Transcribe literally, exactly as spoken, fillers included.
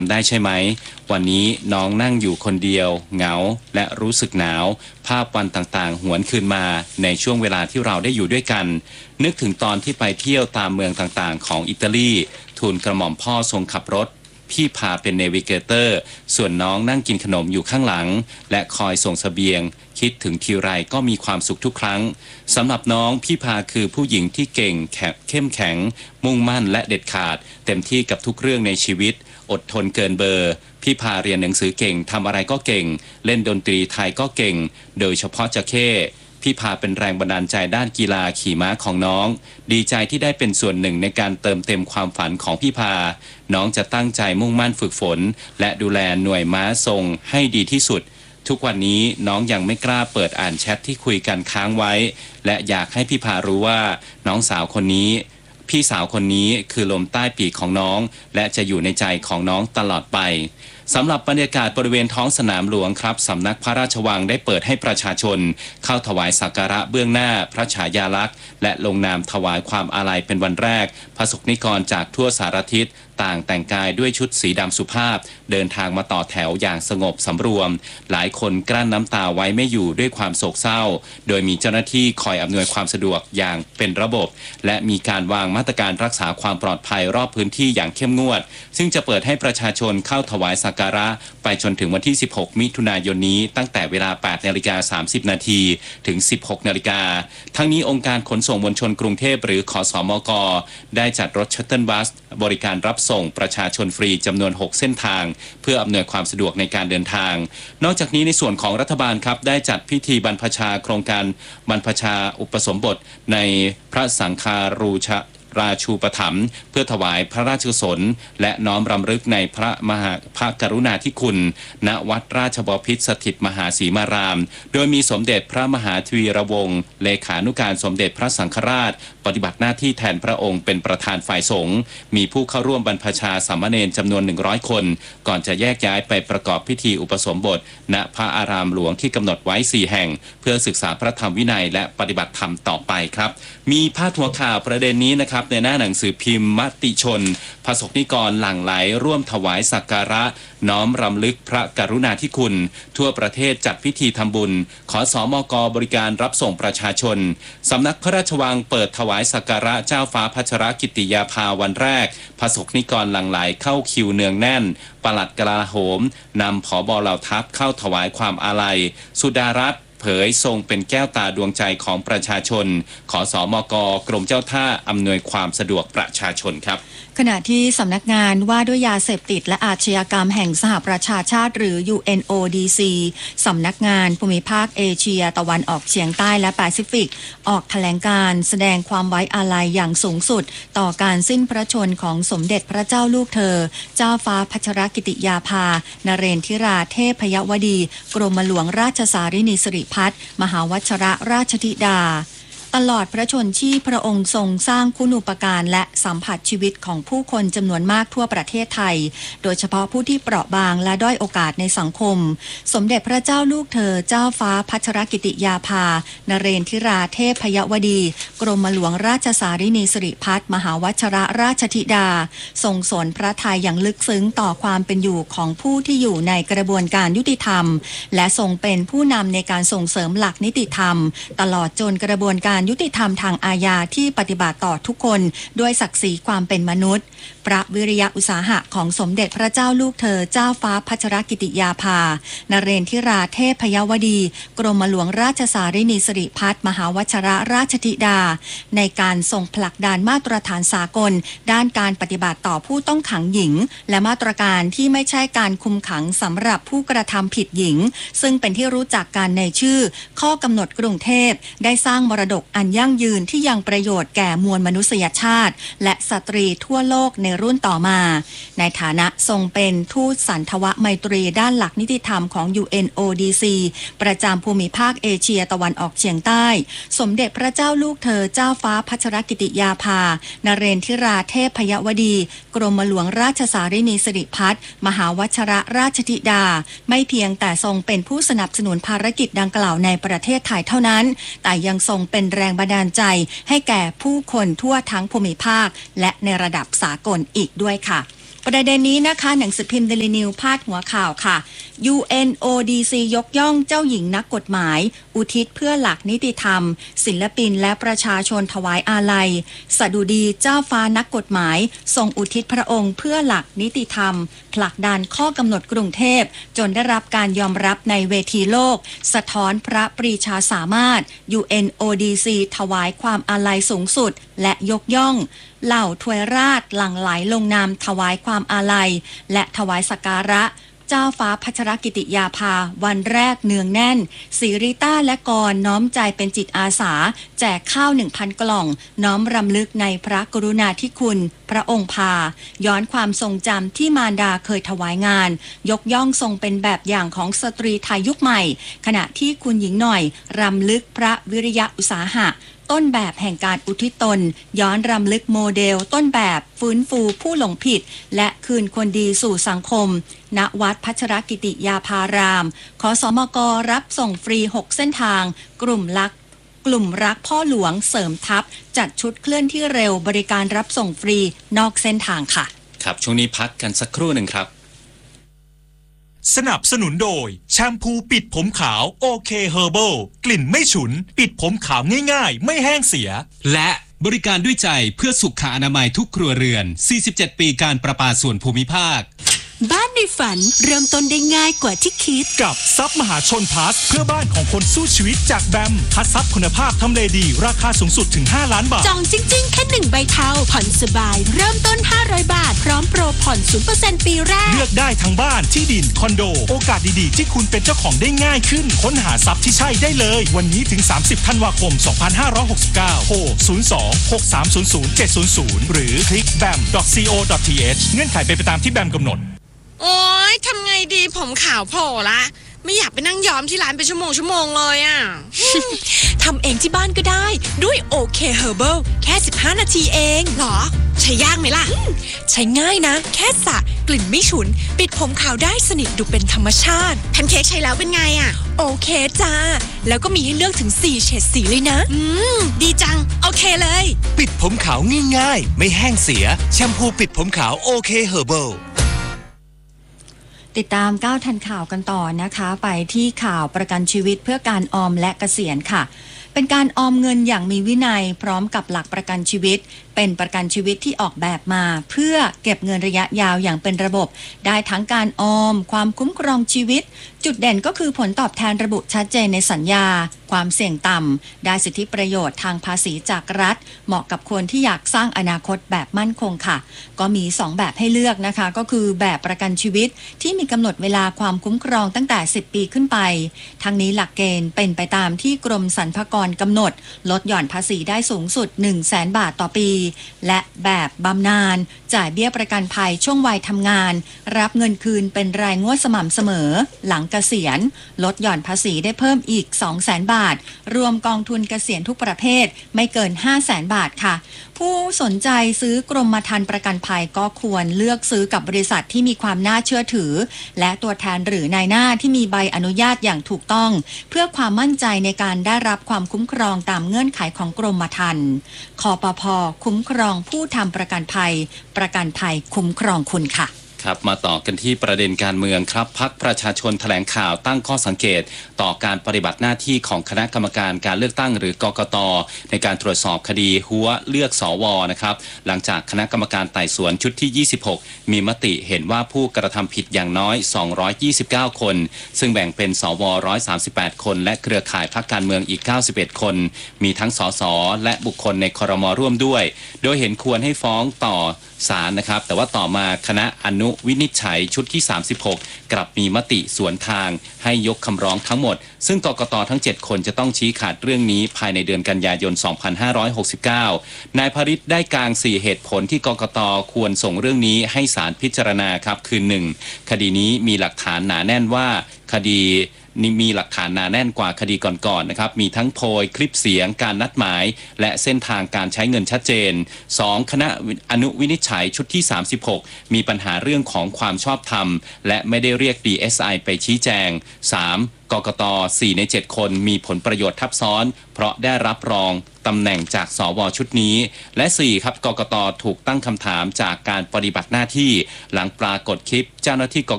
ได้ใช่ไหมวันนี้น้องนั่งอยู่คนเดียวเหงาและรู้สึกหนาวภาพวันต่างๆหวนคืนมาในช่วงเวลาที่เราได้อยู่ด้วยกันนึกถึงตอนที่ไปเที่ยวตามเมืองต่างๆของอิตาลีทูลกระหม่อมพ่อทรงขับรถพี่พาเป็นเนวิเกเตอร์ส่วนน้องนั่งกินขนมอยู่ข้างหลังและคอยส่งเสบียงคิดถึงทีไรก็มีความสุขทุกครั้งสำหรับน้องพี่พาคือผู้หญิงที่เก่งเข้มแข็งมุ่งมั่นและเด็ดขาดเต็มที่กับทุกเรื่องในชีวิตอดทนเกินเบอร์พี่พาเรียนหนังสือเก่งทำอะไรก็เก่งเล่นดนตรีไทยก็เก่งโดยเฉพาะจะเข้พี่พาเป็นแรงบันดาลใจด้านกีฬาขี่ม้าของน้องดีใจที่ได้เป็นส่วนหนึ่งในการเติมเต็มความฝันของพี่พาน้องจะตั้งใจมุ่งมั่นฝึกฝนและดูแลหน่วยม้าทรงให้ดีที่สุดทุกวันนี้น้องยังไม่กล้าเปิดอ่านแชทที่คุยกันค้างไว้และอยากให้พี่พารู้ว่าน้องสาวคนนี้พี่สาวคนนี้คือลมใต้ปีกของน้องและจะอยู่ในใจของน้องตลอดไปสำหรับบรรยากาศบริเวณท้องสนามหลวงครับสำนักพระราชวังได้เปิดให้ประชาชนเข้าถวายสักการะเบื้องหน้าพระฉายาลักษณ์และลงนามถวายความอาลัยเป็นวันแรกพระสงฆ์นิกรจากทั่วสารทิศต่างแต่งกายด้วยชุดสีดำสุภาพเดินทางมาต่อแถวอย่างสงบสำรวมหลายคนกลั้นน้ำตาไว้ไม่อยู่ด้วยความโศกเศร้าโดยมีเจ้าหน้าที่คอยอำนวยความสะดวกอย่างเป็นระบบและมีการวางมาตรการรักษาความปลอดภัยรอบพื้นที่อย่างเข้มงวดซึ่งจะเปิดให้ประชาชนเข้าถวายสักการะไปจนถึงวันที่สิบหกมิถุนายนนี้ตั้งแต่เวลา แปดนาฬิกาสามสิบนาทีถึง สิบหกนาฬิกาทั้งนี้องค์การขนส่งมวลชนกรุงเทพหรือขสมกได้จัดรถชัตเทิลบัสบริการรับส่งประชาชนฟรีจำนวนหกเส้นทางเพื่ออำนวยความสะดวกในการเดินทางนอกจากนี้ในส่วนของรัฐบาลครับได้จัดพิธีบรรพชาโครงการบรรพชาอุปสมบทในพระสังฆารูชราชูปถัมภ์เพื่อถวายพระราชกุศลและน้อมรำลึกในพระมหาพระกรุณาธิคุณณวัดราชบพิตรสถิตมหาสีมารามโดยมีสมเด็จพระมหาทวีระวงศ์เลขานุการสมเด็จพระสังฆราชปฏิบัติหน้าที่แทนพระองค์เป็นประธานฝ่ายสงฆ์มีผู้เข้าร่วมบรรพชาสามเณรจำนวนหนึ่งร้อยคนก่อนจะแยกย้ายไปประกอบพิธีอุปสมบทณพระอารามหลวงที่กำหนดไว้สี่แห่งเพื่อศึกษาพระธรรมวินัยและปฏิบัติธรรมต่อไปครับมีพาดหัวข่าวประเด็นนี้นะครับในหน้าหนังสือพิมพ์มติชนพระสงฆ์นิกรหลั่งไหลร่วมถวายสักการะน้อมรำลึกพระกรุณาธิคุณทั่วประเทศจัดพิธีทำบุญขอสมกบริการรับส่งประชาชนสำนักพระราชวังเปิดถวายสักการะเจ้าฟ้าพัชรกิติยาภาวันแรกพระสงฆ์นิกรหลั่งไหลเข้าคิวเนืองแน่นปลัดกลาโหมนำผบเหล่าทัพเข้าถวายความอาลัยสุดารัตน์เผยทรงเป็นแก้วตาดวงใจของประชาชนขอสมกกรมเจ้าท่าอำนวยความสะดวกประชาชนครับขณะที่สำนักงานว่าด้วยยาเสพติดและอาชญากรรมแห่งสหประชาชาติหรือ ยู เอ็น โอ ดี ซี สำนักงานภูมิภาคเอเชียตะวันออกเฉียงใต้และแปซิฟิกออกแถลงการแสดงความไว้อาลัยอย่างสูงสุดต่อการสิ้นพระชนของสมเด็จพระเจ้าลูกเธอเจ้าฟ้าพัชรกิติยาภานเรนทิราเทพยวดีกรมหลวงราชสารินีสิริพัฒน์มหาวชิรราชธิดาตลอดพระชนชีพพระองค์ทรงสร้างคุณูปการและสัมผัสชีวิตของผู้คนจำนวนมากทั่วประเทศไทยโดยเฉพาะผู้ที่เปราะบางและด้อยโอกาสในสังคมสมเด็จพระเจ้าลูกเธอเจ้าฟ้าพัชรกิติยาภานเรนทิราเทพยวดีกรมหลวงราชสารินีสิริพัฒน์มหาวชิรราชธิดาทรงสนพระทัยอย่างลึกซึ้งต่อความเป็นอยู่ของผู้ที่อยู่ในกระบวนการยุติธรรมและทรงเป็นผู้นำในการส่งเสริมหลักนิติธรรมตลอดจนกระบวนการยุติธรรมทางอาญาที่ปฏิบัติต่อทุกคนด้วยศักดิ์ศรีความเป็นมนุษย์พระวิริยะอุตสาหะของสมเด็จพระเจ้าลูกเธอเจ้าฟ้าพัชรกิติยาภานเรนทิราเทพยวดีกรมหลวงราชสารินีสิริพัฒน์มหาวชิรราชธิดาในการทรงผลักดันมาตรฐานสากลด้านการปฏิบัติต่อผู้ต้องขังหญิงและมาตรการที่ไม่ใช่การคุมขังสำหรับผู้กระทำผิดหญิงซึ่งเป็นที่รู้จักกันในชื่อข้อกำหนดกรุงเทพได้สร้างมรดกอันยั่งยืนที่ยังประโยชน์แก่มวลมนุษยชาติและสตรีทั่วโลกในรุ่นต่อมาในฐานะทรงเป็นทูตสันทวไมตรีด้านหลักนิติธรรมของ ยู เอ็น โอ ดี ซี ประจำภูมิภาคเอเชียตะวันออกเฉียงใต้สมเด็จพระเจ้าลูกเธอเจ้าฟ้าพัชรกิติยาภานเรนทิราเทพยวดีกรมหลวงราชสารินีสิริพัฒน์มหาวชิรราชธิดาไม่เพียงแต่ทรงเป็นผู้สนับสนุนภารกิจดังกล่าวในประเทศไทยเท่านั้นแต่ยังทรงเป็นแรงบันดาลใจให้แก่ผู้คนทั่วทั้งภูมิภาคและในระดับสากลอีกด้วยค่ะประเด็นนี้นะคะหนังสือพิมพ์ Daily News พาดหัวข่าวค่ะ ยู เอ็น โอ ดี ซี ยกย่องเจ้าหญิงนักกฎหมายอุทิศเพื่อหลักนิติธรรมศิลปินและประชาชนถวายอาลัยสดุดีเจ้าฟ้านักกฎหมายทรงอุทิศพระองค์เพื่อหลักนิติธรรมผลักดันข้อกำหนดกรุงเทพจนได้รับการยอมรับในเวทีโลกสะท้อนพระปรีชาสามารถ ยู เอ็น โอ ดี ซี ถวายความอาลัยสูงสุดและยกย่องเหล่าทวยราชหลั่งไหลลงนามถวายความอาลัยและถวายสักการะเจ้าฟ้าพัชรกิติยาภาวันแรกเนืองแน่นศิริต้าและกรน้อมใจเป็นจิตอาสาแจกข้าว หนึ่งพัน กล่องน้อมรำลึกในพระกรุณาธิคุณพระองค์พาย้อนความทรงจำที่มารดาเคยถวายงานยกย่องทรงเป็นแบบอย่างของสตรีไทยยุคใหม่ขณะที่คุณหญิงหน่อยรำลึกพระวิริยะอุตสาหะต้นแบบแห่งการอุทิศตนย้อนรำลึกโมเดลต้นแบบฟื้นฟูผู้หลงผิดและคืนคนดีสู่สังคมณวัดพัชรกิติยาภารามขสมกรับส่งฟรีหกเส้นทางกลุ่มรักกลุ่มรักพ่อหลวงเสริมทัพจัดชุดเคลื่อนที่เร็วบริการรับส่งฟรีนอกเส้นทางค่ะครับช่วงนี้พักกันสักครู่หนึ่งครับสนับสนุนโดยแชมพูปิดผมขาวโอเคเฮอร์เบิลกลิ่นไม่ฉุนปิดผมขาวง่ายๆไม่แห้งเสียและบริการด้วยใจเพื่อสุขอนามัยทุกครัวเรือนสี่สิบเจ็ดปีการประปาส่วนภูมิภาคบ้านในฝันเริ่มต้นได้ง่ายกว่าที่คิดกับซับมหาชนพลัสเพื่อบ้านของคนสู้ชีวิตจากแบมพัดซับคุณภาพทำเลดีราคาสูงสุดถึงห้าล้านบาทจองจริงๆแค่หนึ่งใบเทาผ่อนสบายเริ่มต้นห้าร้อยบาทพร้อมโปรผ่อน ศูนย์เปอร์เซ็นต์ ปีแรกเลือกได้ทั้งบ้านที่ดินคอนโดโอกาสดีๆที่คุณเป็นเจ้าของได้ง่ายขึ้นค้นหาซับที่ใช่ได้เลยวันนี้ถึงสามสิบธันวาคมสองพันห้าร้อยหกสิบเก้าโทรศูนย์ สอง หก สาม ศูนย์ ศูนย์ เจ็ด ศูนย์ ศูนย์หรือคลิก แบม ดอท ซี โอ ดอท ที เอช เงื่อนไขเป็นไปตามที่แบมกำหนดโอ๊ยทำไงดีผมขาวโผล่ละไม่อยากไปนั่งย้อมที่ร้านเป็นชั่วโมงชั่วโมงเลยอ่ะทำเองที่บ้านก็ได้ด้วยโอเคเฮอร์เบิลแค่สิบห้านาทีเองหรอใช้ยากไหมล่ะใช้ง่ายนะแค่สระกลิ่นไม่ฉุนปิดผมขาวได้สนิทดูเป็นธรรมชาติแพนเค้กใช้แล้วเป็นไงอ่ะโอเคจ้าแล้วก็มีให้เลือกถึงสี่เฉดสีเลยนะอืมดีจังโอเคเลยปิดผมขาวง่ายๆไม่แห้งเสียแชมพูปิดผมขาวโอเคเฮอร์เบิลติดตามก้าวทันข่าวกันต่อนะคะไปที่ข่าวประกันชีวิตเพื่อการออมและเกษียณค่ะเป็นการออมเงินอย่างมีวินัยพร้อมกับหลักประกันชีวิตเป็นประกันชีวิตที่ออกแบบมาเพื่อเก็บเงินระยะยาวอย่างเป็นระบบได้ทั้งการออมความคุ้มครองชีวิตจุดเด่นก็คือผลตอบแทนระบุชัดเจนในสัญญาความเสี่ยงต่ำได้สิทธิประโยชน์ทางภาษีจากรัฐเหมาะกับคนที่อยากสร้างอนาคตแบบมั่นคงค่ะก็มีสองแบบให้เลือกนะคะก็คือแบบประกันชีวิตที่มีกำหนดเวลาความคุ้มครองตั้งแต่สิบปีขึ้นไปทั้งนี้หลักเกณฑ์เป็นไปตามที่กรมสรรพากรกำหนดลดหย่อนภาษีได้สูงสุด หนึ่งแสน บาทต่อปีและแบบบำนาญจ่ายเบี้ยประกันภัยช่วงวัยทำงานรับเงินคืนเป็นรายงวดสม่ำเสมอหลังเกษียณลดหย่อนภาษีได้เพิ่มอีก สองแสน บาทรวมกองทุนเกษียณทุกประเภทไม่เกิน ห้าแสน บาทค่ะผู้สนใจซื้อกรมธรรม์ประกันภัยก็ควรเลือกซื้อกับบริษัทที่มีความน่าเชื่อถือและตัวแทนหรือนายหน้าที่มีใบอนุญาตอย่างถูกต้องเพื่อความมั่นใจในการได้รับความคุ้มครองตามเงื่อนไขของกรมธรรม์คปภ.คุ้มครองผู้ทำประกันภัยประกันภัยคุ้มครองคุณค่ะครับมาต่อกันที่ประเด็นการเมืองครับพรรคประชาชนแถลงข่าวตั้งข้อสังเกตต่อการปฏิบัติหน้าที่ของคณะกรรมการการเลือกตั้งหรือกกต.ในการตรวจสอบคดีหัวเลือกสวนะครับหลังจากคณะกรรมการไต่สวนชุดที่ยี่สิบหกมีมติเห็นว่าผู้กระทำผิดอย่างน้อยสองร้อยยี่สิบเก้าคนซึ่งแบ่งเป็นสวหนึ่งร้อยสามสิบแปดคนและเครือข่ายพรรคการเมืองอีกเก้าสิบเอ็ดคนมีทั้งสสและบุคคลในครม.ร่วมด้วยโดยเห็นควรให้ฟ้องต่อศาลนะครับแต่ว่าต่อมาคณะอนุวินิจฉัยชุดที่สามสิบหกกลับมีมติสวนทางให้ยกคำร้องทั้งหมดซึ่งกกต.ทั้งเจ็ดคนจะต้องชี้ขาดเรื่องนี้ภายในเดือนกันยายนสองพันห้าร้อยหกสิบเก้านายภริษฐ์ได้กางสี่เหตุผลที่กกต.ควรส่งเรื่องนี้ให้ศาลพิจารณาครับคือหนึ่งคดีนี้มีหลักฐานหนาแน่นว่าคดีนี่มีหลักฐานหนาแน่นกว่าคดีก่อนๆนะครับมีทั้งโพยคลิปเสียงการนัดหมายและเส้นทางการใช้เงินชัดเจน สอง คณะอนุวินิจฉัยชุดที่สามสิบหกมีปัญหาเรื่องของความชอบธรรมและไม่ได้เรียก ดี เอส ไอ ไปชี้แจง สาม กกต สี่ในเจ็ดคนมีผลประโยชน์ทับซ้อนเพราะได้รับรองตำแหน่งจากสวชุดนี้และสี่ครับกกตถูกตั้งคำถามจากการปฏิบัติหน้าที่หลังปรากฏคลิปเจ้าหน้าที่ก